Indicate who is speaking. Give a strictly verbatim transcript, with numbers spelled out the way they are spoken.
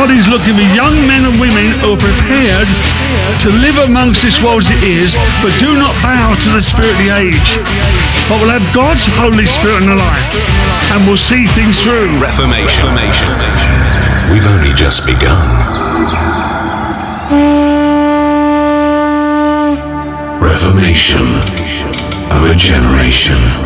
Speaker 1: God is looking for young men and women who are prepared to live amongst this world as it is, but do not bow to the spirit of the age, but will have God's Holy Spirit in their life and will see things through.
Speaker 2: Reformation. We've only just begun. Reformation of a generation.